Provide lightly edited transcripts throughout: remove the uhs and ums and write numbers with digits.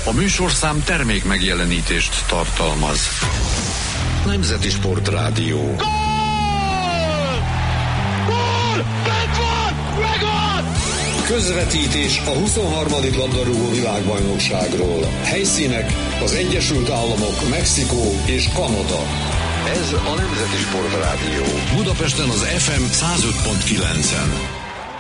A műsorszám termék megjelenítést tartalmaz. Nemzeti Sportrádió. Gól! Gól! Bent van! Megvan! Közvetítés a 23. labdarúgó világbajnokságról. Helyszínek az Egyesült Államok, Mexikó és Kanada. Ez a Nemzeti Sportrádió. Budapesten az FM 105.9-en.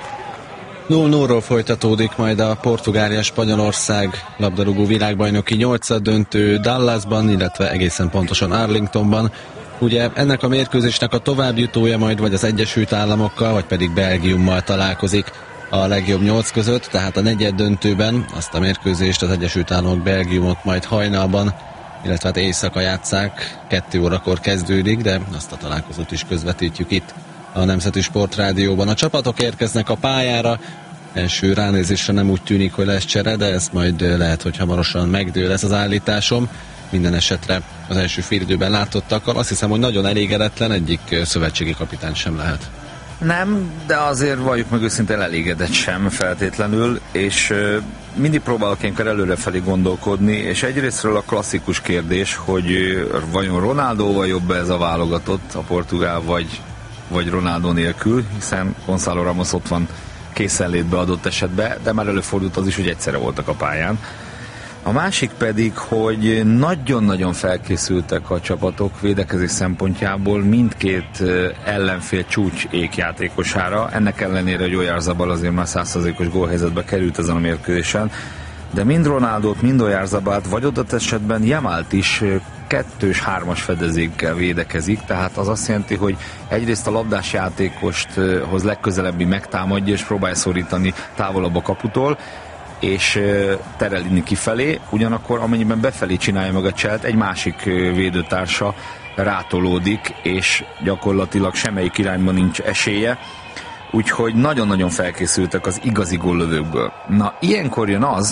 0-0-ról folytatódik majd a Portugália-Spanyolország labdarúgó világbajnoki nyolcaddöntő Dallasban, illetve egészen pontosan Arlingtonban. Ugye ennek a mérkőzésnek a továbbjutója majd vagy az Egyesült Államokkal, vagy pedig Belgiummal találkozik a legjobb 8 között, tehát a negyeddöntőben azt a mérkőzést az Egyesült Államok Belgiumot majd hajnalban, illetve hát éjszaka játsszák, 2 órakor kezdődik, de azt a találkozót is közvetítjük itt a Nemzeti Sportrádióban. A csapatok érkeznek a pályára, első ránézésre nem úgy tűnik, hogy lesz csere, de ez majd lehet, hogy hamarosan megdől ez az állításom. Minden esetre az első félidőben látottakkal azt hiszem, hogy nagyon elégedetlen egyik szövetségi kapitány sem lehet. Nem, de azért valljuk meg őszintén elégedett sem feltétlenül, és mindig próbálok ilyenkor előrefelé gondolkodni, és egyrésztről a klasszikus kérdés, hogy vajon Ronaldóval jobb ez a válogatott, a portugál, vagy Ronaldo nélkül, hiszen Gonzalo Ramos ott van készenlétbe adott esetben, de már előfordult az is, hogy egyszerre voltak a pályán. A másik pedig, hogy nagyon-nagyon felkészültek a csapatok védekezés szempontjából mindkét ellenfél csúcs ékjátékosára. Ennek ellenére, hogy Oyarzabal azért már 100%-os gólhelyzetbe került ezen a mérkőzésen, de mind Ronaldót, mind Oyarzabalt, vagy adott esetben Jamalt is 2-3 fedezékkel védekezik, tehát az azt jelenti, hogy egyrészt a labdás játékosthoz legközelebbi megtámadja és próbálja szorítani távolabb a kaputól, és terelni kifelé, ugyanakkor amennyiben befelé csinálja meg a cselt, egy másik védőtársa rátolódik, és gyakorlatilag semmelyik irányban nincs esélye, úgyhogy nagyon-nagyon felkészültek az igazi góllövőkből. Na, ilyenkor jön az,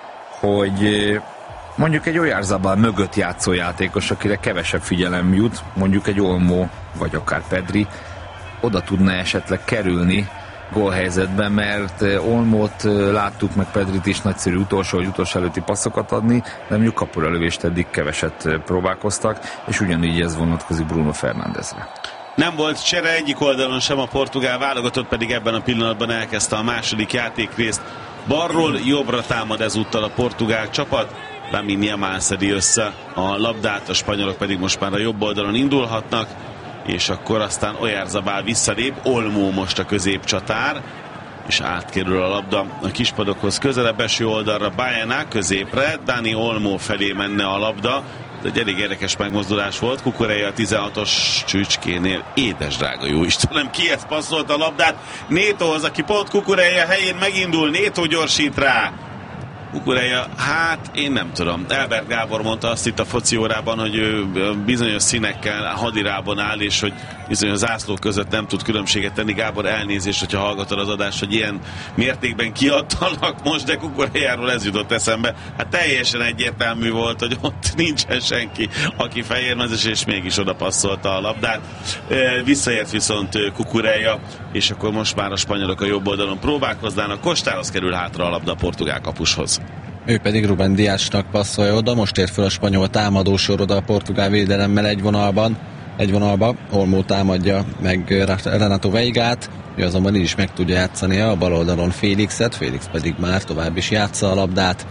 hogy mondjuk egy Oyarzabal mögött játszó játékos, akire kevesebb figyelem jut, mondjuk egy Olmo, vagy akár Pedri, oda tudna esetleg kerülni gólhelyzetben, mert Olmót láttuk, meg Pedrit is nagyszerű utolsó előtti passzokat adni, de mondjuk kapuralövést eddig keveset próbálkoztak, és ugyanígy ez vonatkozik Bruno Fernándezre. Nem volt csere egyik oldalon sem, a portugál válogatott pedig ebben a pillanatban elkezdte a második játékrészt. Balról jobbra támad ezúttal a portugál csapat, Lamine Yamal szedi össze a labdát, a spanyolok pedig most már a jobb oldalon indulhatnak, és akkor aztán Oyarzabal visszalép, Olmo most a középcsatár, és átkerül a labda a kispadokhoz közelebb eső oldalra, Baena középre, Dani Olmo felé menne a labda. Ez egy elég érdekes megmozdulás volt, Cucurella a 16-os csücskénél, édes drága jó Istenem, kihez passzolt a labdát? Nétóhoz, aki pont Cucurella helyén megindul, Nétó gyorsít rá. Cucurella, hát én nem tudom. Elbert Gábor mondta azt itt a foci órában, hogy ő bizonyos színekkel hadirában áll, és hogy bizonyos zászlók között nem tud különbséget tenni. Gábor, elnézést, hogyha hallgatod az adást, hogy ilyen mértékben kiadtalak most, de Cucurelláról ez jutott eszembe. Hát teljesen egyértelmű volt, hogy ott nincsen senki, aki fehérmezes, és mégis oda passzolta a labdát. Visszaért viszont Cucurella, és akkor most már a spanyolok a jobb oldalon próbálkoznának. Kostához kerül hátra a labda a portugál kapushoz. Ő pedig Ruben Díaznak passzolja oda, most ér fel a spanyol támadósor oda a portugál védelemmel egy vonalba, Olmo támadja meg Renato Veigát, ő azonban így is meg tudja játszani a bal oldalon Félixet, Félix pedig már tovább is játsza a labdát.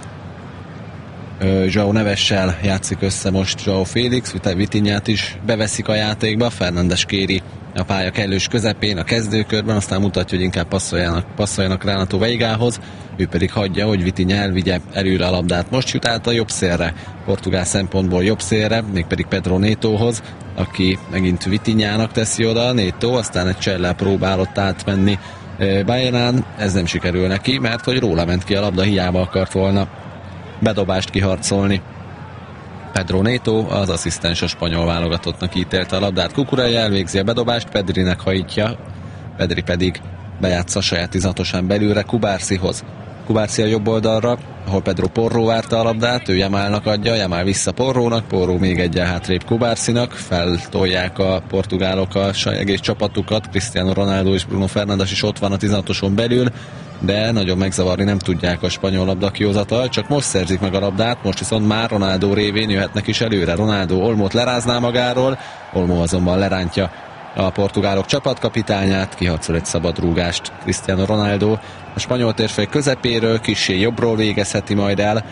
João Nevessel játszik össze most João Félix, Vitinhát is beveszik a játékba, Fernandes kéri a pálya kellős közepén, a kezdőkörben, aztán mutatja, hogy inkább passzoljanak Renato Veigához, ő pedig hagyja, hogy Vitinha elvigye előre a labdát. Most jut át a jobb szélre, portugál szempontból jobb szélre, mégpedig Pedro Netóhoz, aki megint Vitinhának teszi oda, Neto aztán egy csellel próbálott átmenni Baenán, ez nem sikerül neki, mert hogy róla ment ki a labda, hiába akart volna bedobást kiharcolni. Pedro Neto, az asszisztens a spanyol válogatottnak ítélte a labdát. Cucurella elvégzi a bedobást, Pedrinek hajítja, Pedri pedig bejátsza saját 16-osán belülre Kubarsihoz. Kubarsi a jobb oldalra, ahol Pedro Porro várta a labdát, ő Jamalnak adja, Jamal vissza Porrónak, Porro még egyen hátrébb Kubarsinak, feltolják a portugálok a egész csapatukat, Cristiano Ronaldo és Bruno Fernandes is ott van a 16-oson belül, de nagyon megzavarni nem tudják a spanyol labdakihozatal, csak most szerzik meg a labdát, most viszont már Ronaldo révén jöhetnek is előre. Ronaldo Olmót lerázná magáról, Olmó azonban lerántja a portugálok csapatkapitányát, kiharcol egy szabad rúgást Cristiano Ronaldo. A spanyol térfél közepéről kissé jobbról végezheti majd el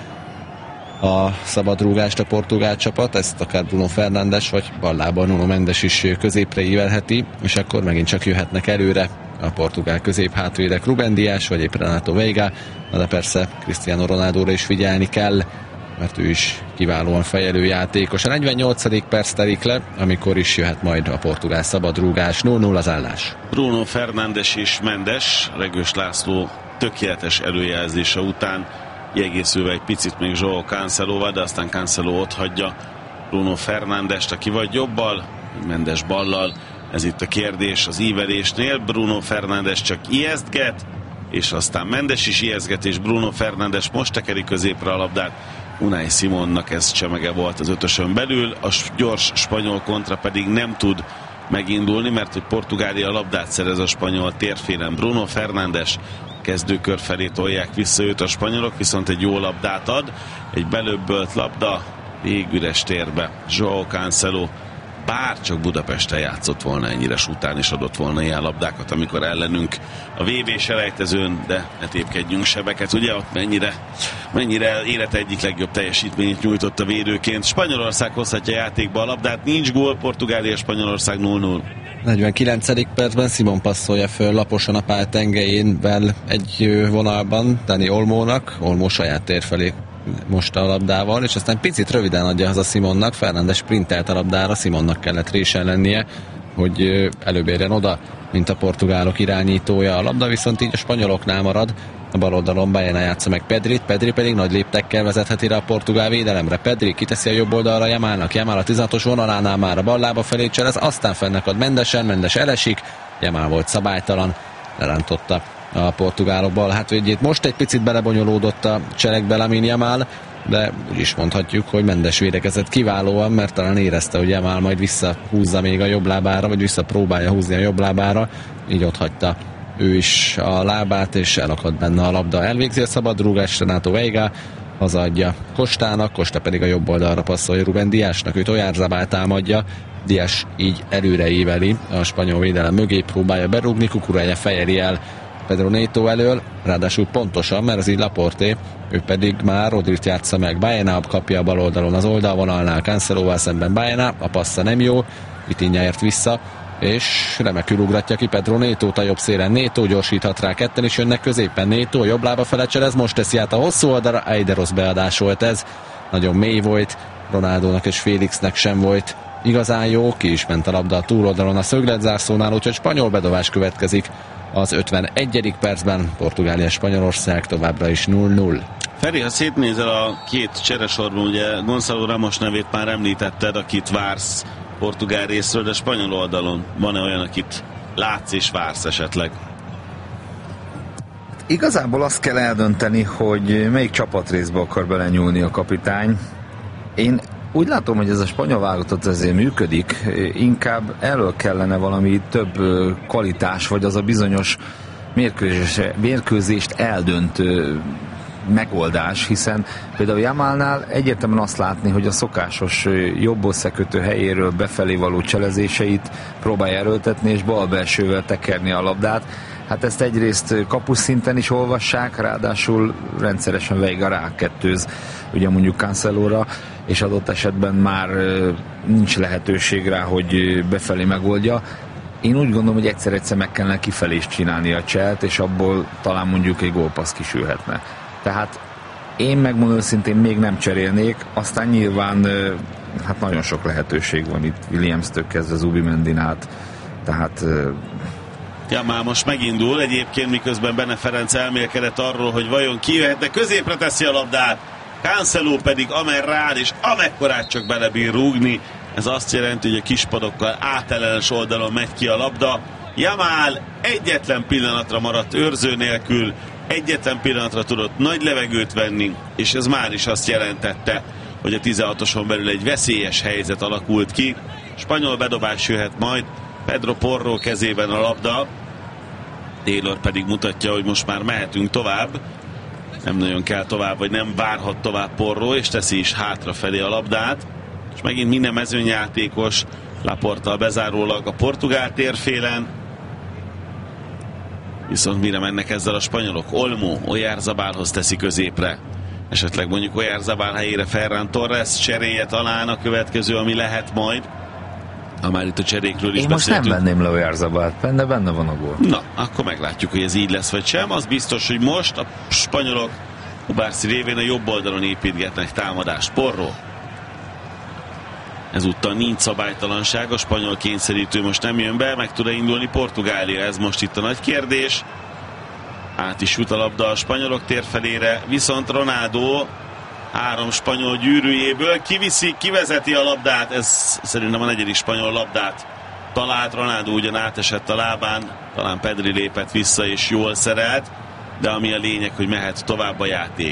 a szabad rúgást a portugál csapat, ezt akár Bruno Fernandes vagy ballában Nuno Mendes is középre ívelheti, és akkor megint csak jöhetnek előre a portugál középhátvédek, Rubén Dias vagy épp Renato Veiga, de persze Cristiano Ronaldóra is figyelni kell, mert ő is kiválóan fejelő játékos. A 48. perc telik le, amikor is jöhet majd a portugál szabadrúgás. 0-0 az állás. Bruno Fernandes és Mendes, Regős László tökéletes előjelzése után kiegészülve egy picit még João Cancelóval, de aztán Cancelo ott hagyja Bruno Fernandest, aki vagy jobbal, Mendes ballal. Ez itt a kérdés az ívelésnél. Bruno Fernandes csak ijesztget, és aztán Mendes is ijesztget, és Bruno Fernandes most tekeri középre a labdát. Unai Simonnak ez csemege volt az ötösön belül, a gyors spanyol kontra pedig nem tud megindulni, mert hogy Portugália a labdát szerez a spanyol térfélen. Bruno Fernandes kezdőkör felé tolják vissza őt a spanyolok, viszont egy jó labdát ad, egy belöbbölt labda, végüres térbe João Cancelo, bár csak Budapesten játszott volna ennyire után is adott volna ilyen labdákat, amikor ellenünk a VB-selejtezőn, de ne tépkedjünk sebeket, ugye ott mennyire élete egyik legjobb teljesítményét nyújtott a védőként. Spanyolország hozhatja játékba a labdát, nincs gól, Portugália, Spanyolország 0-0. 49. percben Simon passzolja föl laposan a pálya tengelyénvel egy vonalban Dani Olmónak, Olmó saját tér felé most a labdával, és aztán picit röviden adja haza Simonnak, Fernandes sprintelt a labdára, Simonnak kellett résen lennie, hogy előbb érjen oda, mint a portugálok irányítója. A labda viszont így a spanyoloknál marad, a bal oldalon Baena játsza meg Pedrit, Pedri pedig nagy léptekkel vezetheti rá a portugál védelemre. Pedri kiteszi a jobb oldalra Jamalnak, Jamal a 16-os vonalánál már a bal lába felé cselez, aztán fennakad Mendesen, Mendes elesik, Jamal volt szabálytalan, lerántotta a portugálok bal hátvédjét. Most egy picit belebonyolódott a cselekbe Lamine Yamal, de úgy is mondhatjuk, hogy Mendes védekezett kiválóan, mert talán érezte, hogy Yamal majd visszahúzza még a jobb lábára, vagy visszapróbálja húzni a jobb lábára, így ott hagyta ő is a lábát, és elakadt benne a labda. Elvégzi a szabadrúgást Renato Veiga, hazaadja Kostának, Kosta pedig a jobb oldalra passzolja Rubén Diasnak, őt Oyarzabal támadja, Dias így előre éveli a spanyol védelem mögé, próbálja berúgni, Cucurella fejeli el Pedro Neto elől, ráadásul pontosan, mert az így Laporté, ő pedig már Rodrit játsza meg. Baena kapja a bal oldalon az oldalvonalnál, Cancelóval szemben Baena, a passza nem jó, Vitinha ért vissza, és remekül ugratja ki Pedro Netót a jobb szélen. Neto gyorsíthat rá, ketten is jönnek középen. Neto a jobb lába fele cselez, most teszi át a hosszú oldalra, de rossz beadás volt ez. Nagyon mély volt, Ronaldónak és Félixnek sem volt igazán jó, ki is ment a labda a túloldalon a szögletzárszónál, úgyhogy spanyol bedobás következik az 51. percben. Portugália Spanyolország továbbra is 0-0. Feri, ha szétnézel a két cseresorban, ugye Gonzalo Ramos nevét már említetted, akit vársz portugál részről, de spanyol oldalon van-e olyan, akit látsz és vársz esetleg? Igazából azt kell eldönteni, hogy melyik csapatrészbe akar belenyúlni a kapitány. Én úgy látom, hogy ez a spanyol válogatott ezért működik, inkább elől kellene valami több kvalitás, vagy az a bizonyos mérkőzést eldöntő megoldás, hiszen például Jamalnál egyértelműen azt látni, hogy a szokásos jobb összekötő helyéről befelé való cselezéseit próbálja erőltetni, és balbelsővel tekerni a labdát. Hát ezt egyrészt kapuszszinten is olvassák, ráadásul rendszeresen Veiga rákettőz, ugye mondjuk Cancelóra, és adott esetben már nincs lehetőség rá, hogy befelé megoldja. Én úgy gondolom, hogy egyszer meg kellene kifelé is csinálni a cselt, és abból talán mondjuk egy gólpassz kisülhetne. Tehát én megmondom őszintén még nem cserélnék, aztán nyilván hát nagyon sok lehetőség van itt Williams-től kezdve Zubimendin át, tehát Ja, már most megindul egyébként, miközben Bene Ferenc elmélkedett arról, hogy vajon ki jöhet, de középre teszi a labdát. Cancelo pedig amerre áll, és amekkorát csak belebír rúgni. Ez azt jelenti, hogy a kispadokkal átellenes oldalon megy ki a labda. Jamal egyetlen pillanatra maradt őrző nélkül, egyetlen pillanatra tudott nagy levegőt venni, és ez már is azt jelentette, hogy a 16-oson belül egy veszélyes helyzet alakult ki. Spanyol bedobás jöhet majd, Pedro Porro kezében a labda, Taylor pedig mutatja, hogy most már mehetünk tovább. Nem nagyon kell tovább, vagy nem várhat tovább Porro, és teszi is hátrafelé a labdát. És megint minden mezőnyjátékos, Laporta bezárólag a portugál térfélen. Viszont mire mennek ezzel a spanyolok? Olmo Oyarzabálhoz teszi középre. Esetleg mondjuk Oyarzabál helyére Ferran Torres cseréje talán a következő, ami lehet majd. Ha már itt a cserékről is én most beszéltünk. nem venném le Oyarzabált, benne van a gól. Na, akkor meglátjuk, hogy ez így lesz vagy sem. Az biztos, hogy most a spanyolok Kubarszi révén a jobb oldalon építgetnek támadást. Porro. Ezúttal nincs szabálytalanság, a spanyol kényszerítő most nem jön be, meg tud-e indulni Portugália? Ez most itt a nagy kérdés. Át is jut a labda a spanyolok térfelére, viszont Ronaldo 3 spanyol gyűrűjéből kiviszi, kivezeti a labdát, ez szerintem a 4. spanyol labdát talált. Ronaldo ugyan átesett a lábán, talán Pedri lépett vissza és jól szerelt, de ami a lényeg, hogy mehet tovább a játék.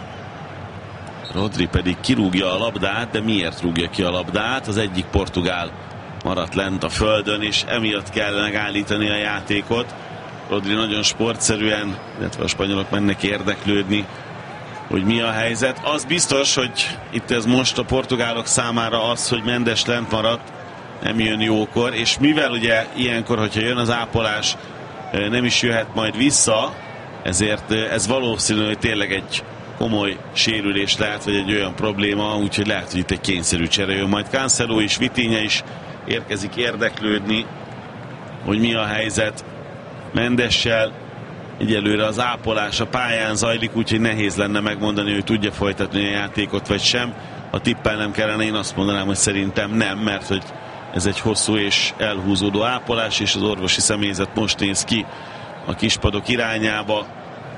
Rodri pedig kirúgja a labdát, de miért rúgja ki a labdát? Az egyik portugál maradt lent a földön, és emiatt kell megállítani a játékot. Rodri nagyon sportszerűen, illetve a spanyolok mennek érdeklődni, hogy mi a helyzet. Az biztos, hogy itt ez most a portugálok számára az, hogy Mendes lent maradt, nem jön jókor, és mivel ugye ilyenkor, hogyha jön az ápolás, nem is jöhet majd vissza, ezért ez valószínű, hogy tényleg egy komoly sérülés lehet, vagy egy olyan probléma, úgyhogy lehet, hogy itt egy kényszerű csere jön. Majd Cancelo is, Vitinha is érkezik érdeklődni, hogy mi a helyzet Mendessel. Egyelőre az ápolás a pályán zajlik, úgyhogy nehéz lenne megmondani, hogy tudja folytatni a játékot, vagy sem. Ha tippelnem kellene, én azt mondanám, hogy szerintem nem, mert hogy ez egy hosszú és elhúzódó ápolás, és az orvosi személyzet most néz ki a kispadok irányába.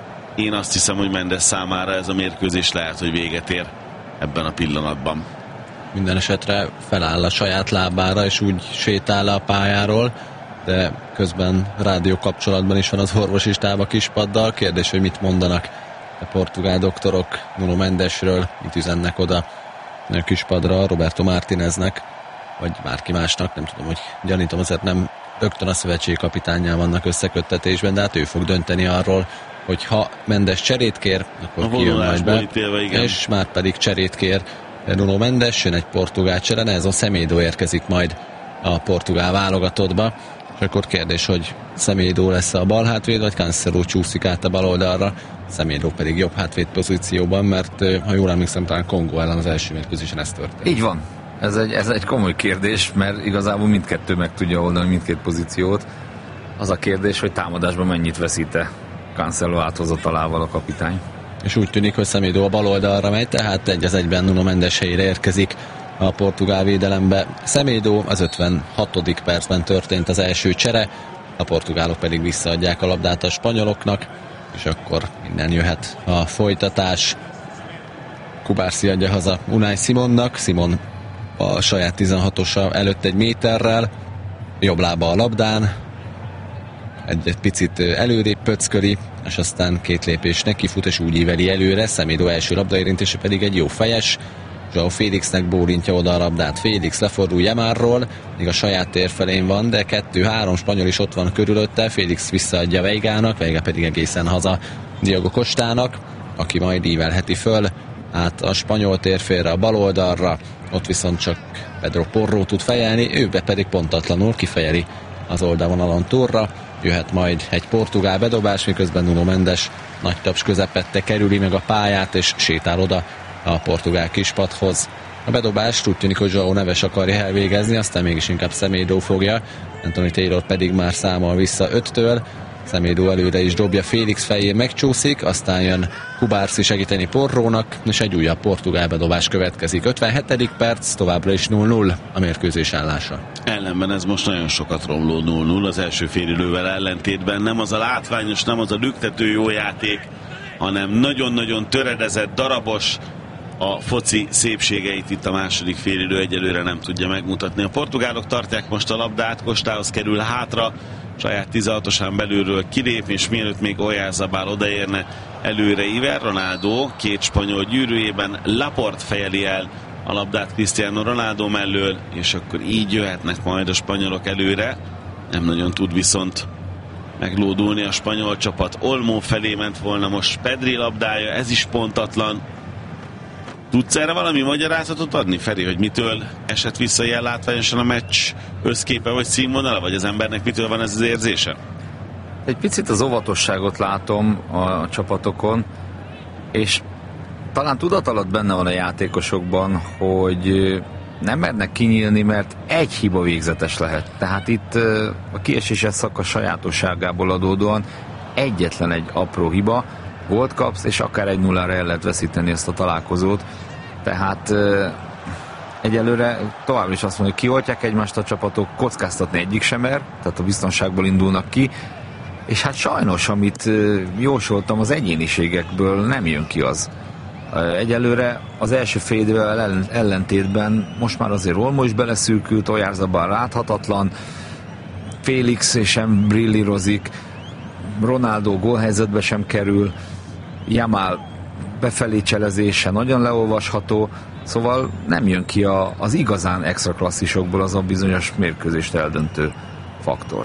Én azt hiszem, hogy Mendes számára ez a mérkőzés lehet, hogy véget ér ebben a pillanatban. Minden esetre feláll a saját lábára, és úgy sétál a pályáról, de közben rádió kapcsolatban is van az orvosi stáb a kispaddal. Kérdés, hogy mit mondanak a portugál doktorok Nuno Mendesről, mit üzennek oda a kispadra Roberto Martineznek, vagy bárki másnak, nem tudom, hogy gyanítom, azért nem rögtön a szövetség kapitánnyal vannak összeköttetésben, de hát ő fog dönteni arról, hogy ha Mendes cserét kér, akkor kijön majd be, és már pedig cserét kér Nuno Mendes, jön egy portugál csere, Nelson Semedo érkezik majd a portugál válogatottba, és akkor kérdés, hogy Semedo lesz a bal hátvéd, vagy Cancelo csúszik át a bal oldalra, Semedo pedig jobb hátvéd pozícióban, mert ha jól emlékszem, talán Kongó ellen az első mérkőzésen ez történt. Így van. Ez egy komoly kérdés, mert igazából mindkettő meg tudja oldani mindkét pozíciót. Az a kérdés, hogy támadásban mennyit veszít-e Cancelo áthozatalával a kapitány. És úgy tűnik, hogy Semedo a bal oldalra megy, tehát 1-1-ben Nuno Mendes helyére érkezik a portugál védelembe. Semedo az 56. percben történt az első csere, a portugálok pedig visszaadják a labdát a spanyoloknak, és akkor innen jöhet a folytatás. Kubarszi adja haza Unai Simonnak, Simon a saját 16-osa előtt 1 méterrel, jobb lába a labdán, egy picit előrébb pöcköli, és aztán 2 lépés nekifut, és úgy íveli előre. Semedo első labdaérintése pedig egy jó fejes. João Félixnek bólintja oda a labdát. Félix lefordul Yamarról, még a saját tér felén van, de 2-3 spanyol is ott van körülötte. Félix visszaadja Veigának, Veiga pedig egészen haza Diogo Costának, aki majd ívelheti föl át a spanyol térfélre, a bal oldalra. Ott viszont csak Pedro Porro tud fejelni, ő pedig pontatlanul kifejeli az oldalvonalon túlra. Jöhet majd egy portugál bedobás, miközben Nuno Mendes nagy taps közepette kerüli meg a pályát, és sétál oda a portugál kispadhoz. A bedobást úgy tűnik, hogy João Neves akarja elvégezni, aztán mégis inkább Semedo fogja. Anthony Taylor pedig már számol vissza 5-től. Semedo előre is dobja, Félix fején megcsúszik, aztán jön Kubarszi segíteni Porrónak, és egy újabb portugál bedobás következik. 57. perc, továbbra is 0-0 a mérkőzés állása. Ellenben ez most nagyon sokat romló 0-0 az első félidővel ellentétben. Nem az a látványos, nem az a lüktető jó játék, hanem nagyon-nagyon töredezett, darabos. A foci szépségeit itt a második félidő egyelőre nem tudja megmutatni. A portugálok tartják most a labdát, Costához kerül hátra, saját 16-osán belülről kilépni, és mielőtt még Oyarzabal odaérne, előre ível Ronaldo két spanyol gyűrűjében, Laporte fejeli el a labdát Cristiano Ronaldo mellől, és akkor így jöhetnek majd a spanyolok előre. Nem nagyon tud viszont meglódulni a spanyol csapat. Olmo felé ment volna most Pedri labdája, ez is pontatlan. Tudsz erre valami magyarázatot adni, Feri, hogy mitől esett vissza ilyen látványosan a meccs összképe vagy színvonala, vagy az embernek mitől van ez az érzése? Egy picit az óvatosságot látom a csapatokon, és talán tudat alatt benne van a játékosokban, hogy nem mernek kinyílni, mert egy hiba végzetes lehet. Tehát itt a kieséses szakasz sajátosságából adódóan egyetlen egy apró hiba, gólt kapsz, és akár 1-0-ra el lehet veszíteni ezt a találkozót. Tehát egyelőre továbbra is azt mondja, hogy kioltják egymást a csapatok, kockáztatni egyik sem mer, tehát a biztonságból indulnak ki, és hát sajnos, amit jósoltam, az egyéniségekből nem jön ki az. Egyelőre az első fél idővel ellentétben most már azért Olmo is beleszürkült, Oyarzabal láthatatlan, Félix sem brillírozik, Ronaldo gólhelyzetbe sem kerül, Yamal befelé cselezése nagyon leolvasható, szóval nem jön ki az igazán extra klasszisokból az a bizonyos mérkőzést eldöntő faktor.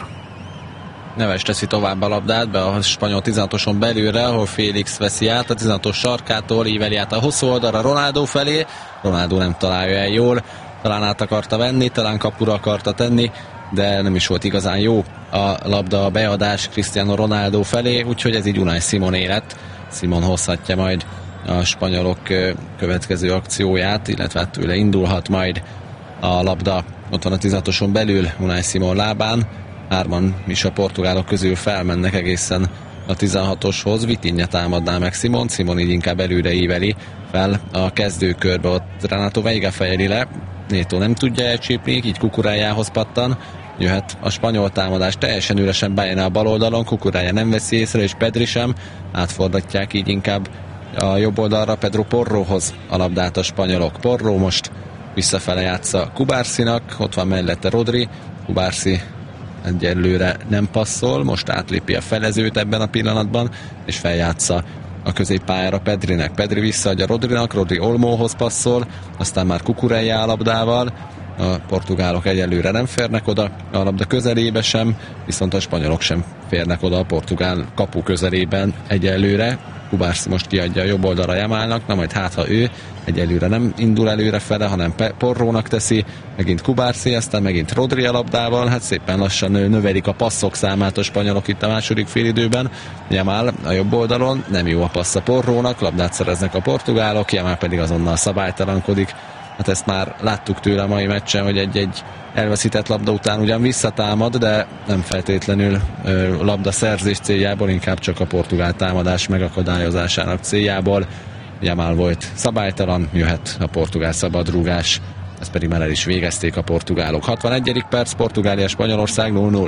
Neves teszi tovább a labdát be a spanyol 16-oson belülre, ahol Félix veszi át a 16-os sarkától, íveli át a hosszú oldalra Ronaldo felé. Ronaldo nem találja el jól, talán át akarta venni, talán kapura akarta tenni, de nem is volt igazán jó a labda beadás Cristiano Ronaldo felé, úgyhogy ez így Unai Simon lett. Simon hozhatja majd a spanyolok következő akcióját, illetve hát tőle indulhat majd a labda. Ott van a 16-oson belül Unai Simon lábán, hárman is a portugálok közül felmennek egészen a 16-oshoz. Vitinha támadná meg Simon, Simon így inkább előre íveli fel a kezdőkörbe, ott Renato Veiga fejeli le, Neto nem tudja elcsípni, így Cucurellahoz pattan, jöhet a spanyol támadás, teljesen üresen Baena a bal oldalon, Cucurella nem veszi észre, és Pedri sem, átfordítják így inkább a jobb oldalra Pedro Porrohoz a labdát a spanyolok. Porro most visszafele játsza Kubarsinak, ott van mellette Rodri, Kubarsi egyelőre nem passzol, most átlépi a felezőt ebben a pillanatban, és feljátsza a középpályára Pedrinek. Pedri visszaadja Rodrinak, Rodri Olmóhoz passzol, aztán már Cucurella a labdával, a portugálok egyelőre nem férnek oda a labda közelébe sem, viszont a spanyolok sem férnek oda a portugál kapu közelében egyelőre. Kubarsi most kiadja a jobb oldalra Yamalnak, na majd hát ha ő egyelőre nem indul előre fele, hanem Porrónak teszi, megint Kubarsi, aztán megint Rodri a labdával, hát szépen lassan növelik a passzok számát a spanyolok itt a második félidőben. Yamal a jobb oldalon, nem jó a passz a Porrónak, labdát szereznek a portugálok, Yamal pedig azonnal szabálytalankodik. Hát ezt már láttuk tőle a mai meccsen, hogy egy elveszített labda után ugyan visszatámad, de nem feltétlenül labda szerzés céljából, inkább csak a portugál támadás megakadályozásának céljából. Yamal volt szabálytalan, jöhet a portugál szabadrúgás, ezt pedig már el is végezték a portugálok. 61. perc, Portugália, Spanyolország 0-0.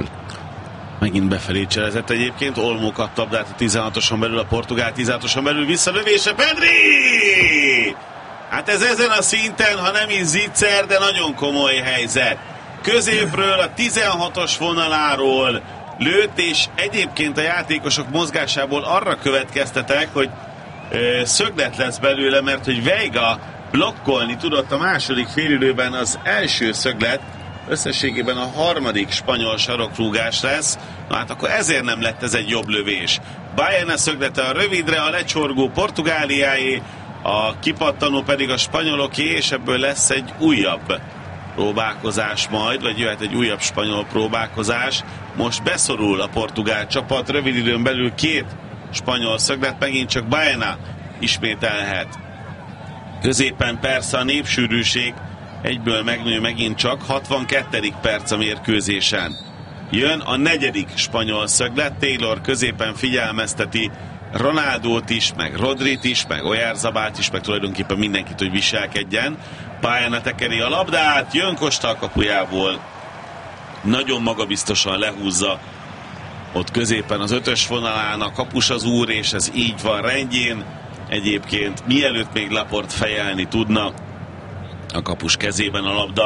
Megint befelé cselezett egyébként, Olmo kap labdát a 16-oson belül, a portugál 16-oson belül, visszalövése, Pedri! Hát ez ezen a szinten, ha nem is zicser, de nagyon komoly helyzet. Középről a 16-os vonaláról lőtt, és egyébként a játékosok mozgásából arra következtetek, hogy szöglet lesz belőle, mert hogy Veiga blokkolni tudott a második félidőben az első szöglet, összességében a harmadik spanyol sarokrúgás lesz, na hát akkor ezért nem lett ez egy jobb lövés. Baena szöglete a rövidre, a lecsorgó Portugáliáé, a kipattanó pedig a spanyoloké, és ebből lesz egy újabb próbálkozás majd, vagy jöhet egy újabb spanyol próbálkozás. Most beszorul a portugál csapat, rövid időn belül két spanyol szöglet, megint csak Baena ismételhet. Középen persze a népsűrűség egyből megnő megint csak, 62. perc a mérkőzésen. Jön a negyedik spanyol szöglet, Taylor középen figyelmezteti Ronaldót is, meg Rodrit is, meg Oyarzabalt is, meg tulajdonképpen mindenkit, hogy viselkedjen. Baena tekeri a labdát, jön Costa a kapujából, nagyon magabiztosan lehúzza ott középen az ötös vonalán, a kapus az úr, és ez így van rendjén. Egyébként mielőtt még Laporte fejelni tudna, a kapus kezében a labda,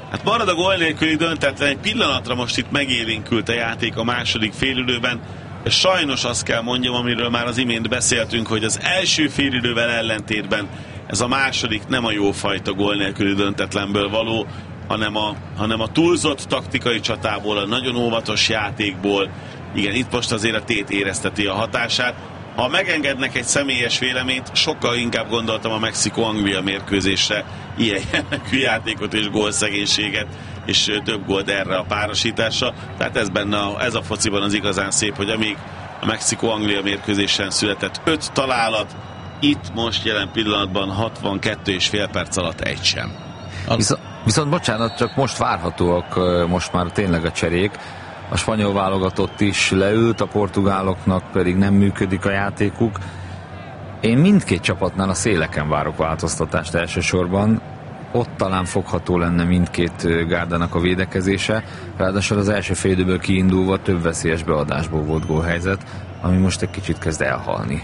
Hát marad a gól nélküli döntetlen, egy pillanatra most itt megélénkült a játék a második félidőben. Sajnos azt kell mondjam, amiről már az imént beszéltünk, hogy az első félidővel ellentétben ez a második nem a jó fajta gól nélküli döntetlenből való, hanem a túlzott taktikai csatából, a nagyon óvatos játékból. Igen, itt most azért a tét érezteti a hatását. Ha megengednek egy személyes véleményt, sokkal inkább gondoltam a Mexikó-Anglia mérkőzésre ilyen jellegű játékot és gólszegénységet, és több gólt erre a párosításra. Tehát ez a fociban az igazán szép, hogy amíg a Mexikó-Anglia mérkőzésen született 5 találat, itt most jelen pillanatban 62,5 perc alatt egy sem. Viszont bocsánat, csak most várhatóak most már tényleg a cserék. A spanyol válogatott is leült, a portugáloknak pedig nem működik a játékuk. Én mindkét csapatnál a széleken várok változtatást elsősorban. Ott talán fogható lenne mindkét gárdának a védekezése. Ráadásul az első félidőből kiindulva több veszélyes beadásból volt gólhelyzet, ami most egy kicsit kezd elhalni.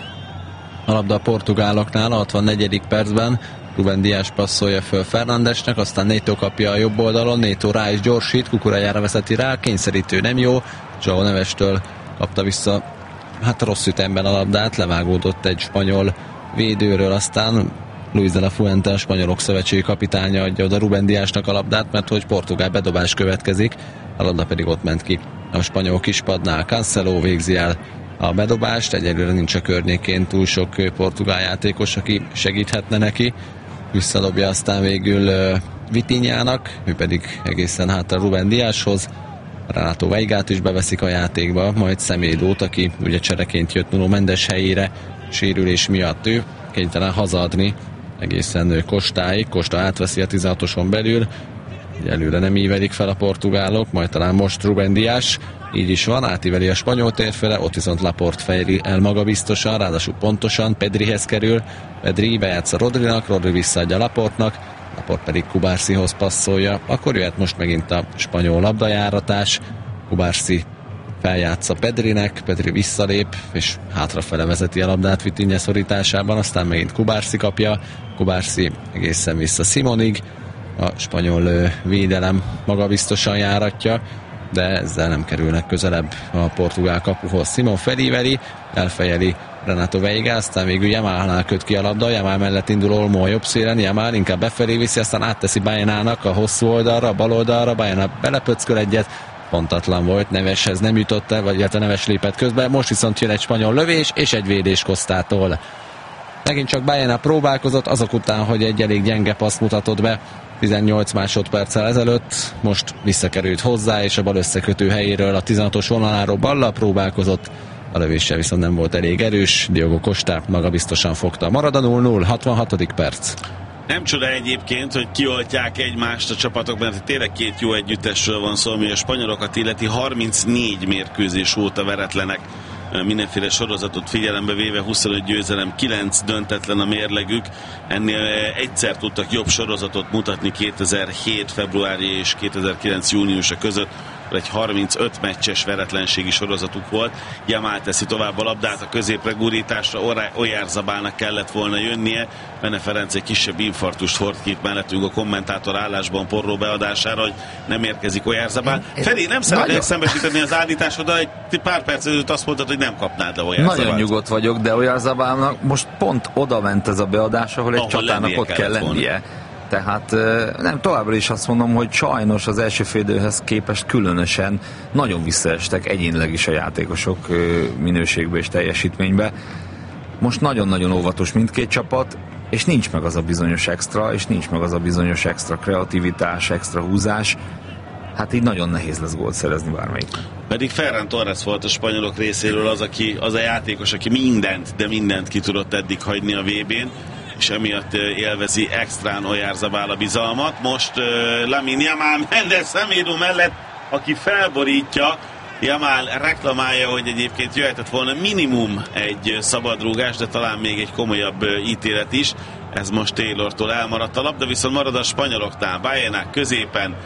A labda a portugáloknál a 64. percben Rubén Díaz passzolja föl Fernandesnek, aztán Neto kapja a jobb oldalon, Neto rá is gyorsít, Kukurejára vezeti rá, kényszerítő nem jó, João Nevestől kapta vissza, hát rossz ütemben a labdát, levágódott egy spanyol védőről, aztán Luis de la Fuente, a spanyolok szövetségi kapitánya adja oda Rubén Díaznak a labdát, mert hogy portugál bedobás következik, a labda pedig ott ment ki a spanyol kispadnál. Cancelo végzi el a bedobást, egyelőre nincs a környékén túl sok portugál játékos, aki segíthetne neki. Visszadobja aztán végül Vitinhának, ő pedig egészen hátra Rubén Díazhoz. Renato Veigát is beveszik a játékba, majd Semédót, aki ugye csereként jött Nuno Mendes helyére sérülés miatt, ő kénytelen hazaadni egészen Kostáig. Kosta átveszi a 16-oson belül, előre nem ívelik fel a portugálok, majd talán most Rubén Díaz, így is van, átíveli a spanyol térfele, ott viszont Laporte fejli el magabiztosan, ráadásul pontosan, Pedrihez kerül, Pedri bejátsza Rodrinak, Rodri visszaadja Laportnak, Laporte pedig Kubarsihoz passzolja, akkor jöhet most megint a spanyol labdajáratás, Kubarsi feljátsza Pedrinek, Pedri visszalép, és hátrafele vezeti a labdát Vitinha szorításában, aztán megint Kubarsi kapja, Kubarsi egészen vissza Simonig, a spanyol védelem magabiztosan járatja, de ezzel nem kerülnek közelebb a portugál kapuhoz. Simon felíveli, elfejeli Renato Veiga, aztán végül Yamalnál köt ki a labda, Yamal mellett indul Olmo a jobb szélen, Yamal inkább befelé viszi, aztán átteszi Bayenának a hosszú oldalra, a bal oldalra, Bayena belepöcköl egyet, pontatlan volt, Neveshez nem jutott el, vagy illetve Neves lépett közben, most viszont jön egy spanyol lövés, és egy védés Costától. Megint csak Bayena próbálkozott, azok után, hogy egy elég gyenge paszt mutatott be 18 másodperccel ezelőtt, most visszakerült hozzá, és a bal összekötő helyéről a 16-os vonaláról ballal próbálkozott, a lövéssel viszont nem volt elég erős, Diogo Costa magabiztosan fogta. Marad a 0-0, 66. perc. Nem csoda egyébként, hogy kioltják egymást a csapatok, mert tényleg két jó együttesről van szó, ami a spanyolokat illeti 34 mérkőzés óta veretlenek, mindenféle sorozatot figyelembe véve, 25 győzelem, 9 döntetlen a mérlegük. Ennél egyszer tudtak jobb sorozatot mutatni 2007. februárja és 2009. júniusa között, egy 35 meccses veretlenségi sorozatuk volt. Yamal teszi tovább a labdát a középre gurításra, Oyarzabálnak kellett volna jönnie, Bene Ferenc egy kisebb infarktust hord ki itt mellettünk a kommentátor állásban Porró beadására, hogy nem érkezik Oyarzabál. Feri, nem szeretnék szembesíteni az állításod, egy pár perc előtt azt mondtad, hogy nem kapnád le Oyarzabált. Nagyon nyugodt vagyok, de Oyarzabálnak most pont oda ment ez a beadás, ahol egy csatának ott kell lennie. Tehát nem, továbbra is azt mondom, hogy sajnos az első félidőhez képest különösen nagyon visszaestek egyénileg is a játékosok minőségbe és teljesítménybe. Most nagyon-nagyon óvatos mindkét csapat, és nincs meg az a bizonyos extra, és nincs meg az a bizonyos extra kreativitás, extra húzás. Hát így nagyon nehéz lesz gólt szerezni bármelyik. Pedig Ferran Torres volt a spanyolok részéről az a játékos, aki mindent ki tudott eddig hagyni a VB-n, és emiatt élvezi extrán Oyarzabal a bizalmat. Most Lamine Yamal Mendes Semedo mellett, aki felborítja. Yamal reklamálja, hogy egyébként jöhetett volna minimum egy szabadrúgás, de talán még egy komolyabb ítélet is. Ez most Taylortól elmaradt a labda, viszont marad a spanyoloknál. Bayenak középen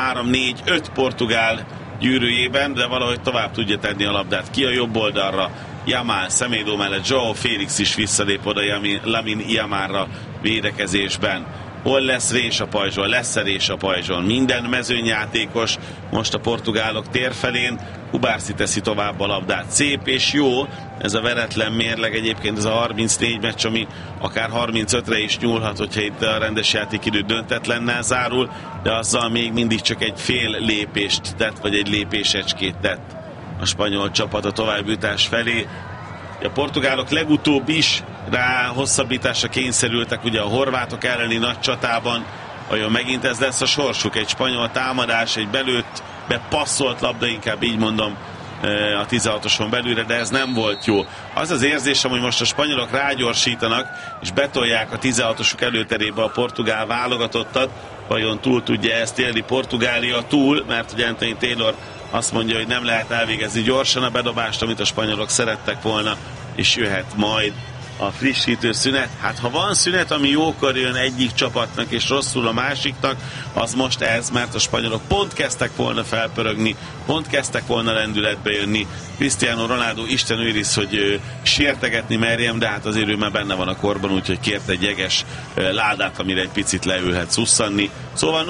3-4-5 portugál gyűrűjében, de valahogy tovább tudja tenni a labdát ki a jobb oldalra. Yamal, Semedo mellett João Félix is visszalép oda Lamine Yamalra védekezésben. hol lesz rés a pajzson, lesz-e rés a pajzson. Minden mezőnyjátékos most a portugálok térfelén, Kubárci teszi tovább a labdát. Szép és jó ez a veretlen mérleg, egyébként ez a 34 meccs, ami akár 35-re is nyúlhat, hogyha itt a rendes játékidő döntetlennel zárul, de azzal még mindig csak egy fél lépést tett, vagy egy lépésecskét tett a spanyol csapat a továbbjutás felé. A portugálok legutóbb is rá hosszabbításra kényszerültek, ugye a horvátok elleni nagy csatában, vajon megint ez lesz a sorsuk, egy spanyol támadás, egy belőtt, bepasszolt labda, inkább így mondom, a 16-oson belülre, de ez nem volt jó. Az az érzésem, hogy most a spanyolok rágyorsítanak, és betolják a 16-osuk előterébe a portugál válogatottat, vajon túl tudja ezt élni Portugália túl, mert ugye Anthony Taylor azt mondja, hogy nem lehet elvégezni gyorsan a bedobást, amit a spanyolok szerettek volna, és jöhet majd a frissítő szünet. Hát ha van szünet, ami jókor jön egyik csapatnak és rosszul a másiknak, az most ez, mert a spanyolok pont kezdtek volna felpörögni, pont kezdtek volna lendületbe jönni. Cristiano Ronaldo, Isten őriz, hogy sértegetni merjem, de hát azért ő már benne van a korban, úgyhogy kért egy jeges ládát, amire egy picit leülhet szusszanni. Szóval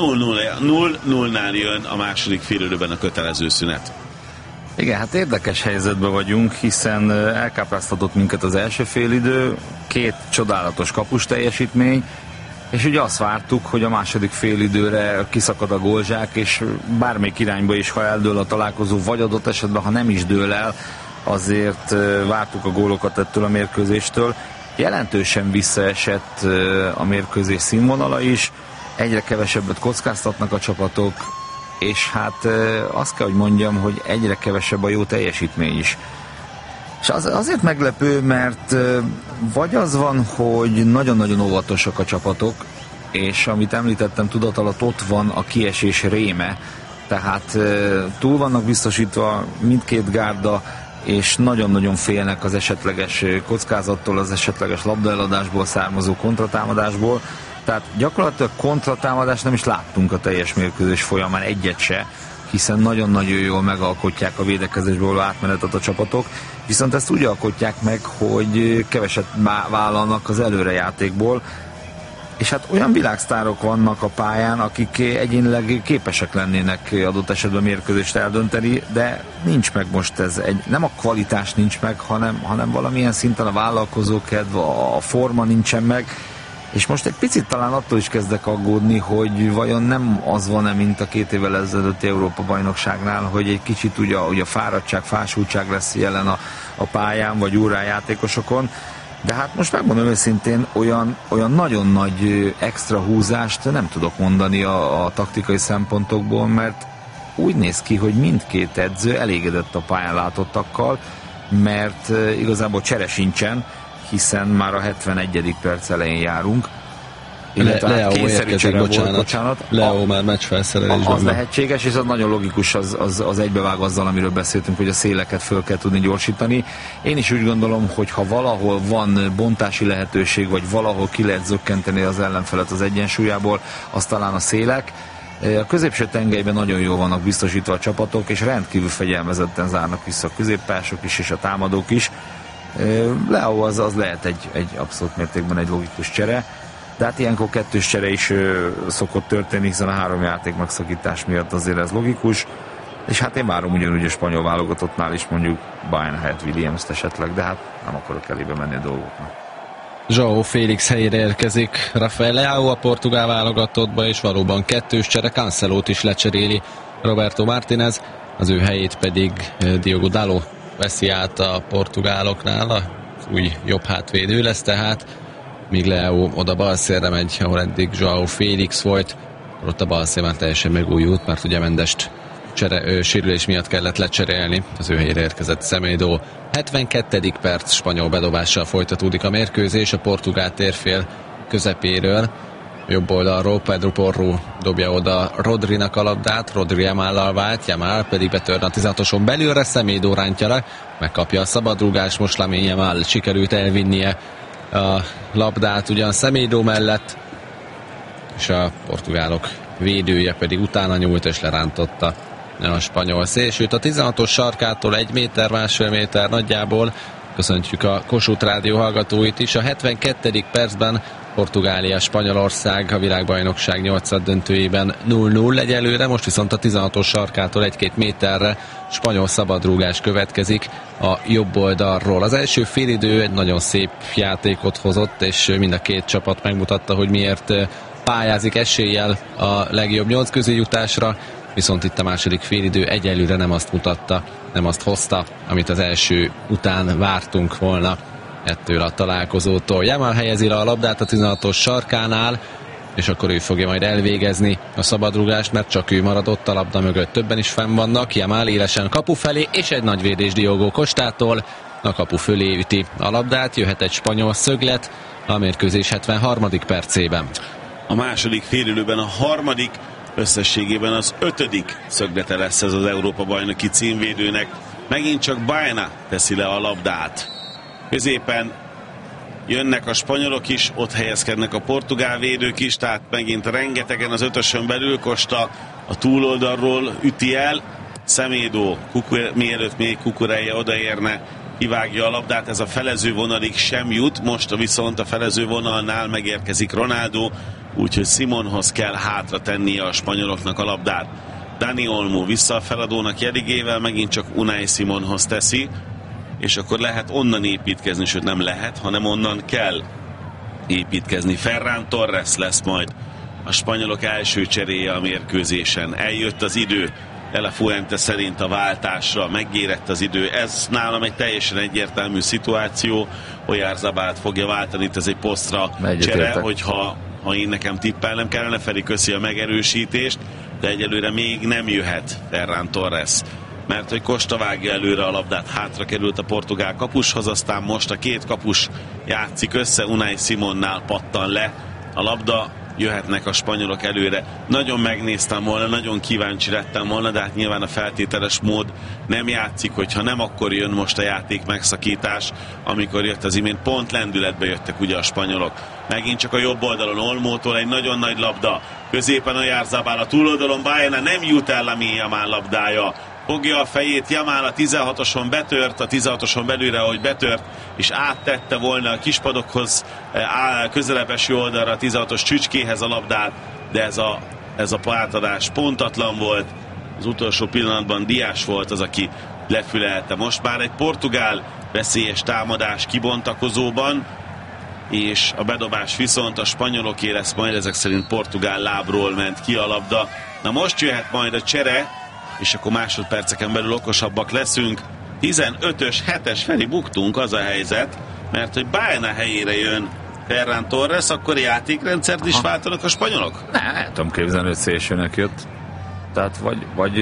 0-0-nál jön a második félidőben a kötelező szünet. Igen, hát érdekes helyzetben vagyunk, hiszen elkápráztatott minket az első félidő, 2 csodálatos kapus teljesítmény, és ugye azt vártuk, hogy a második félidőre kiszakad a gólzsák, és bármelyik irányba is, ha eldől a találkozó, vagy adott esetben, ha nem is dől el, azért vártuk a gólokat ettől a mérkőzéstől. Jelentősen visszaesett a mérkőzés színvonala is, egyre kevesebbet kockáztatnak a csapatok, és hát azt kell, hogy mondjam, hogy egyre kevesebb a jó teljesítmény is. És azért meglepő, mert vagy az van, hogy nagyon-nagyon óvatosak a csapatok, és amit említettem, tudat alatt ott van a kiesés réme, tehát túl vannak biztosítva mindkét gárda, és nagyon-nagyon félnek az esetleges kockázattól, az esetleges labdaeladásból származó kontratámadásból. Tehát gyakorlatilag kontratámadást nem is láttunk a teljes mérkőzés folyamán, egyet se, hiszen nagyon-nagyon jól megalkotják a védekezésből átmenetet a csapatok, viszont ezt úgy alkotják meg, hogy keveset vállalnak az előrejátékból, és hát olyan világsztárok vannak a pályán, akik egyénileg képesek lennének adott esetben mérkőzést eldönteni, de nincs meg most ez, nem a kvalitás nincs meg, hanem valamilyen szinten a vállalkozókedv, a forma nincsen meg, és most egy picit talán attól is kezdek aggódni, hogy vajon nem az van-e, mint a 2 évvel ezelőtti Európa-bajnokságnál, hogy egy kicsit ugye a fáradtság, fásultság lesz jelen a pályán, vagy órán játékosokon, de hát most megmondom őszintén, olyan nagyon nagy extra húzást nem tudok mondani a taktikai szempontokból, mert úgy néz ki, hogy mindkét edző elégedett a pályán látottakkal, mert igazából csere sincsen, hiszen már a 71. perc elején járunk. Leo érkezik, bocsánat. Leo már meccsfelszerelésben. Az lehetséges, és az nagyon logikus, az egybevág azzal, amiről beszéltünk, hogy a széleket föl kell tudni gyorsítani. Én is úgy gondolom, hogy ha valahol van bontási lehetőség, vagy valahol ki lehet zökkenteni az ellenfelet az egyensúlyából, az talán a szélek. A középső tengelyben nagyon jól vannak biztosítva a csapatok, és rendkívül fegyelmezetten zárnak vissza a középpások is, és a támadók is. Leo az lehet egy abszolút mértékben egy logikus csere, de hát ilyenkor 2 csere is szokott történni, hiszen a 3 játék megszakítás miatt azért ez logikus, és hát én várom ugyanúgy a spanyol válogatottnál is mondjuk Bayern helyett Williams-t esetleg, de hát nem akarok elébe menni a dolgoknak. João Félix helyére érkezik Rafael Leao a portugál válogatottba, és valóban 2 csere, Cancelót is lecseréli Roberto Martínez, az ő helyét pedig Diogo Dalot veszi át a portugáloknál, az új jobb hátvédő lesz tehát, míg Leo oda balszélre megy, ahol eddig João Félix volt, ott a balszél már teljesen megújult, mert ugye Mendest sérülés miatt kellett lecserélni, az ő helyére érkezett Semedo. 72. perc, spanyol bedobással folytatódik a mérkőzés, a portugál térfél közepéről, jobb oldalról Pedro Porro dobja oda Rodrinak a labdát, Rodri Yamállal vált, Yamal pedig betörne a 16-oson belülre, Semedo rántja le, megkapja a szabadrúgást, most Lamine Yamal sikerült elvinnie a labdát ugyan Semedo mellett, és a portugálok védője pedig utána nyúlt és lerántotta a spanyol szélsőt. A 16-os sarkától 1 méter, másfél méter nagyjából. Köszöntjük a Kossuth Rádió hallgatóit is. A 72. percben Portugália, Spanyolország a világbajnokság 8. döntőjében 0-0 egyelőre, most viszont a 16-os sarkától 1-2 méterre spanyol szabadrúgás következik a jobb oldalról. Az első félidő egy nagyon szép játékot hozott, és mind a két csapat megmutatta, hogy miért pályázik eséllyel a legjobb 8 közé jutásra, viszont itt a második félidő egyelőre nem azt mutatta, nem azt hozta, amit az első után vártunk volna ettől a találkozótól. Jamal helyezi le a labdát a 16-os sarkánál, és akkor ő fogja majd elvégezni a szabadrúgást, mert csak ő maradott a labda mögött. Többen is fenn vannak, Jamal élesen kapu felé, és egy nagy védés Diogo Costától. A kapu fölé üti a labdát, jöhet egy spanyol szöglet a mérkőzés 73. percében. A második félidőben a harmadik, összességében az 5. szöglete lesz ez az Európa-bajnoki címvédőnek. Megint csak Baena teszi le a labdát. Középen jönnek a spanyolok is, ott helyezkednek a portugál védők is, tehát megint rengetegen az 5-ösön belül. Costa a túloldalról üti el, Semedo, mielőtt még Cucurella odaérne, kivágja a labdát, ez a felező vonalig sem jut, most viszont a felező vonalnál megérkezik Ronaldo, úgyhogy Simonhoz kell hátra tennie a spanyoloknak a labdát. Dani Olmo vissza a feladónak jeligével, megint csak Unai Simonhoz teszi, és akkor lehet onnan építkezni, sőt nem lehet, hanem onnan kell építkezni. Ferran Torres lesz majd a spanyolok első cseréje a mérkőzésen. Eljött az idő, De La Fuente szerint a váltásra, megérett az idő. Ez nálam egy teljesen egyértelmű szituáció. Oyarzabalt fogja váltani, itt ez egy posztra csere, hogyha én nekem tippelnem kellene. Feri, köszi a megerősítést, de egyelőre még nem jöhet Ferran Torres, mert hogy Costa vágja előre a labdát, hátra került a portugál kapushoz, aztán most a két kapus játszik össze, Unai Simonnál pattan le a labda, jöhetnek a spanyolok előre. Nagyon megnéztem volna, nagyon kíváncsi lettem volna, de hát nyilván a feltételes mód nem játszik, hogyha nem, akkor jön most a játék megszakítás, amikor jött az imént, pont lendületbe jöttek ugye a spanyolok. Megint csak a jobb oldalon Olmótól egy nagyon nagy labda, középen Oyarzabal, a túloldalon Baena, nem jut el Lamine Yamal labdája, fogja a fejét, Yamal a 16-oson betört, a 16-oson belülre, ahogy betört, és áttette volna a kispadokhoz, közelebb eső oldalra a 16-os csücskéhez a labdát, de ez a pártadás pontatlan volt. Az utolsó pillanatban Dias volt az, aki lefülelte. Most már egy portugál veszélyes támadás kibontakozóban, és a bedobás viszont a spanyoloké lesz majd, ezek szerint portugál lábról ment ki a labda. Na most jöhet majd a csere, és akkor másodperceken belül okosabbak leszünk. 15-ös, 7-es Feri, buktunk, az a helyzet, mert hogy Baena helyére jön Ferran Torres, akkor játékrendszert is váltanak a spanyolok? Nem tudom képzelni, hogy szélsőnek jött. Tehát vagy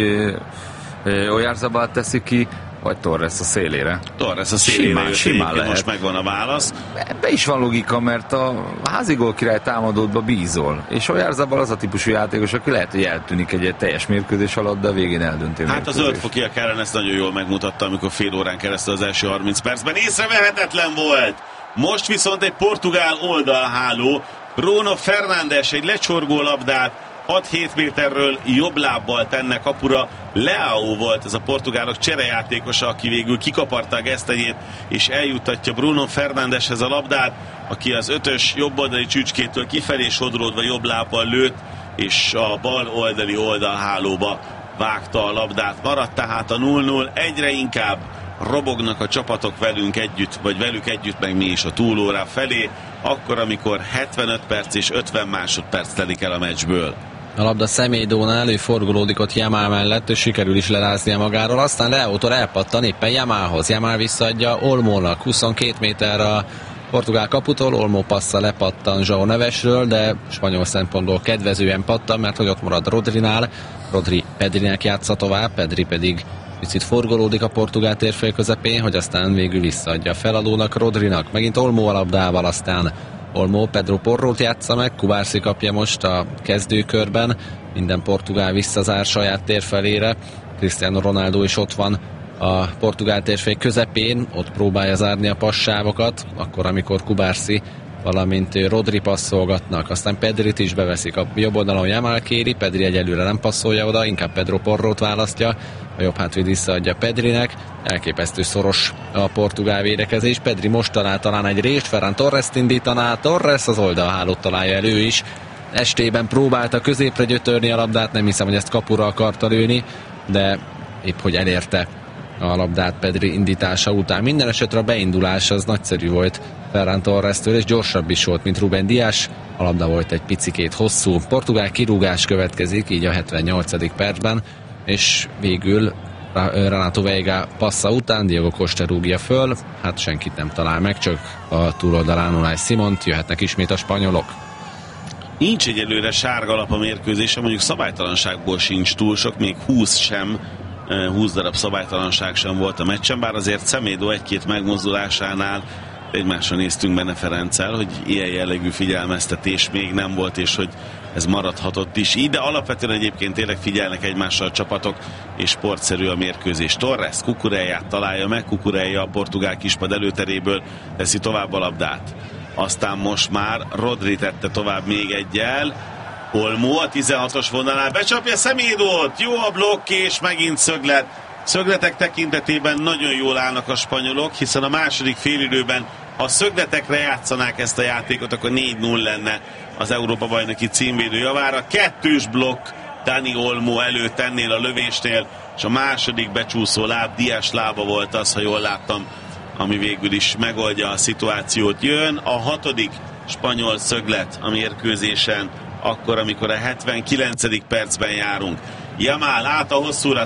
Oyarzabal teszi ki, vagy Torres a szélére. Torres a szélére simán lehet. Most megvan a válasz. Ebbe is van logika, mert a házigól király támadódba bízol. És Oyarzabal az a típusú játékos, aki lehet, hogy eltűnik egy teljes mérkőzés alatt, de a végén eldönti. Hát az zöldfokia Kellen ezt nagyon jól megmutatta, amikor fél órán keresztül az első 30 percben észrevehetetlen volt. Most viszont egy portugál oldalháló, Bruno Fernandes egy lecsorgó labdát 6-7 méterről jobb lábbal tenne kapura. Leao volt ez a portugálok cserejátékosa, aki végül kikaparta a gesztenyét, és eljuttatja Bruno Fernandeshez a labdát, aki az 5-ös jobboldali csücskétől kifelé sodródva jobb lábbal lőtt, és a bal oldali oldalhálóba vágta a labdát. Maradt tehát a 0-0, egyre inkább robognak a csapatok velünk együtt, vagy velük együtt, meg mi is a túlóra felé, akkor, amikor 75 perc és 50 másodperc telik el a meccsből. A labda Semedónál, ő forgolódik ott Yamal mellett, és sikerül is leráznia magáról, aztán Leótól elpattan éppen Yamalhoz. Yamal visszaadja Olmónak 22 méterre a portugál kaputól, Olmó passza lepattan João Nevesről, de spanyol szempontból kedvezően pattan, mert hogy ott marad Rodrinál. Rodri Pedrinek játsza tovább, Pedri pedig picit forgolódik a portugál térfél közepén, hogy aztán végül visszaadja a feladónak, Rodrinak. Megint Olmó a labdával, aztán Olmó Pedro Porrót játsza meg, Cubarsí kapja most a kezdőkörben, minden portugál visszazár saját térfelére, Cristiano Ronaldo is ott van a portugál térfél közepén, ott próbálja zárni a passávokat, akkor amikor Cubarsí valamint Rodri passzolgatnak, aztán Pedrit is beveszik. A jobb oldalon Jamal kéri, Pedri egyelőre nem passzolja oda, inkább Pedro Porrót választja, a jobb hátvéd visszaadja Pedrinek, elképesztő szoros a portugál védekezés, Pedri most talán egy rést, Ferran Torrest indítaná, Torres az oldalhálót találja elő is, estében próbálta középre gyötörni a labdát, nem hiszem, hogy ezt kapura akarta lőni, de épp hogy elérte a labdát Pedri indítása után. Minden esetre a beindulás az nagyszerű volt Ferran Torrestől, és gyorsabb is volt, mint Ruben Dias. A labda volt egy picikét hosszú. Portugál kirúgás következik, így a 78. percben, és végül Renato Veiga passza után Diego Costa rúgja föl, hát senkit nem talál meg, csak a túloldalán Unai Simont, jöhetnek ismét a spanyolok. Nincs egyelőre sárga lap a mérkőzése, mondjuk szabálytalanságból sincs túl sok, még 20 darab szabálytalanság sem volt a meccsen, bár azért Semedo egy-két megmozdulásánál egymásra néztünk Bene Ferenccel, hogy ilyen jellegű figyelmeztetés még nem volt, és hogy ez maradhatott is így, de alapvetően egyébként tényleg figyelnek egymásra a csapatok, és sportszerű a mérkőzés. Torres Cucurellát találja meg, Cucurella a portugál kispad előteréből teszi tovább a labdát. Aztán most már Rodri tette tovább még egyel, Olmo a 16-os vonalán becsapja Semedo-t, jó a blokk, és megint szöglet. Szögletek tekintetében nagyon jól állnak a spanyolok, hiszen a második félidőben, ha szögletekre játszanák ezt a játékot, akkor 4-0 lenne az Európa-bajnoki címvédő javára. Kettős blokk Dani Olmo előtt ennél a lövésnél, és a második becsúszó láb, Dias lába volt az, ha jól láttam, ami végül is megoldja a szituációt. Jön a 6. spanyol szöglet a mérkőzésen, akkor, amikor a 79. percben járunk. Jamal át a hosszúra,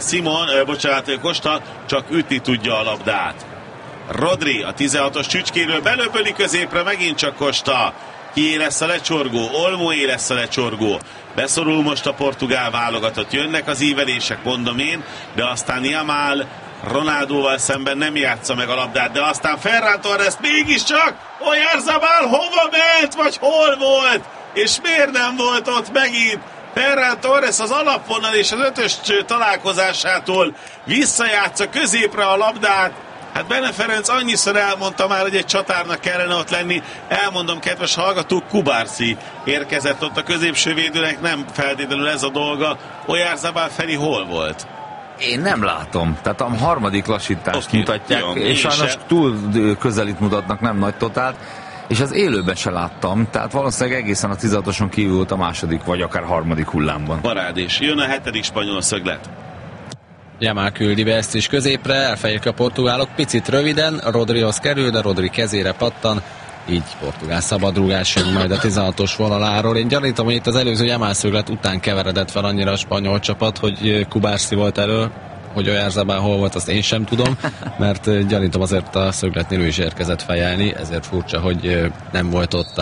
Costa csak ütni tudja a labdát. Rodri a 16-os csücskéről belöpöli középre, megint csak Costa. Kié lesz a lecsorgó? Olmoé lesz a lecsorgó. Beszorul most a portugál válogatott. Jönnek az ívelések, mondom én, de aztán Jamal Ronaldóval szemben nem játsza meg a labdát, de aztán Ferran Torres mégiscsak Oyarzabal hova ment, vagy hol volt, és miért nem volt ott megint? Ferran Torres az alapvonal és az 5-ös találkozásától visszajátsza középre a labdát. Hát Bene Ferenc annyiszor elmondta már, hogy egy csatárnak kellene ott lenni. Elmondom, kedves hallgatók, Kubarsi érkezett ott a középső védőnek, nem feltétlenül ez a dolga. Oyarzabal Feri hol volt? Én nem látom. Tehát a harmadik lassítást mutatják, jó, és sajnos túl közelít mutatnak, nem nagy totált. És az élőben se láttam, tehát valószínűleg egészen a 16-oson kívül volt a második, vagy akár harmadik hullámban. Parádés. Jön a 7. spanyol szöglet. Jamal küldi be ezt is középre, elfejelik a portugálok, picit röviden, Rodrihoz kerül, de Rodri kezére pattan, így portugál szabadrúgás jön majd a 16-os vonaláról. Én gyanítom, hogy itt az előző Jamal szöglet után keveredett fel annyira a spanyol csapat, hogy Kubarsi volt elő, hogy Oyarzabal hol volt, azt én sem tudom, mert gyanítom azért a szögletnél ő is érkezett fejelni, ezért furcsa, hogy nem volt ott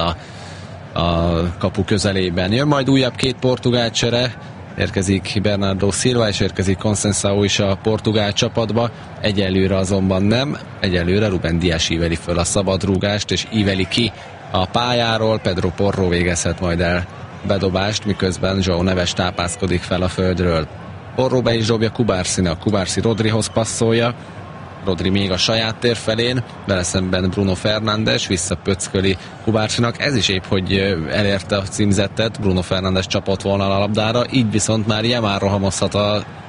a kapu közelében. Jön majd újabb 2 portugál csere, érkezik Bernardo Silva, és érkezik Conceição is a portugál csapatba. Egyelőre azonban nem, egyelőre Ruben Dias íveli föl a szabadrúgást, és íveli ki a pályáról. Pedro Porro végezhet majd el bedobást, miközben João Neves tápászkodik fel a földről. Porro be is dobja Kubarsinak, Kubarsi Rodrihoz passzolja, Rodri még a saját tér felén, vele szemben Bruno Fernandes visszapöcköli Kubarsinak, ez is épp, hogy elérte a címzettet, Bruno Fernandes csapott volna a labdára, így viszont már Jamal rohamozhat a